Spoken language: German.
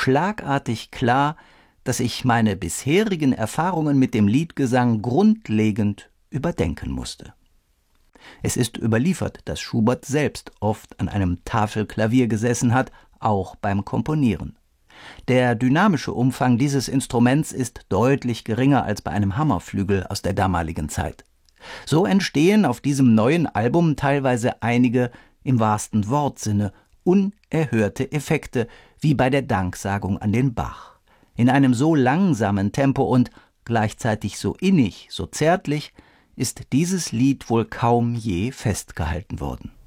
schlagartig klar, dass ich meine bisherigen Erfahrungen mit dem Liedgesang grundlegend überdenken musste. Es ist überliefert, dass Schubert selbst oft an einem Tafelklavier gesessen hat, auch beim Komponieren. Der dynamische Umfang dieses Instruments ist deutlich geringer als bei einem Hammerflügel aus der damaligen Zeit. So entstehen auf diesem neuen Album teilweise einige, im wahrsten Wortsinne, unerhörte Effekte, wie bei der Danksagung an den Bach. In einem so langsamen Tempo und gleichzeitig so innig, so zärtlich, ist dieses Lied wohl kaum je festgehalten worden.